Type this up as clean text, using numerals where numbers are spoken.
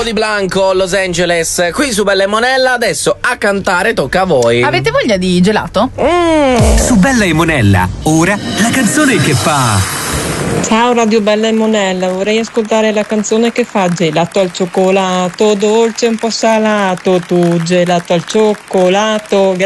di Blanco, Los Angeles, qui su Bella e Monella. Adesso a cantare tocca a voi. Avete voglia di gelato? Su Bella e Monella, ora la canzone che fa... Ciao Radio Bella e Monella, vorrei ascoltare la canzone che fa gelato al cioccolato, dolce un po' salato, tu gelato al cioccolato.